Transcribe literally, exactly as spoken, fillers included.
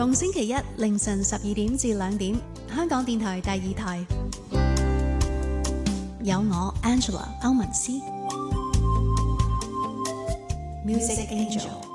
逢星期一凌晨十二點至兩點，香港電台第二台有我 Angela 歐文思 Music Angel。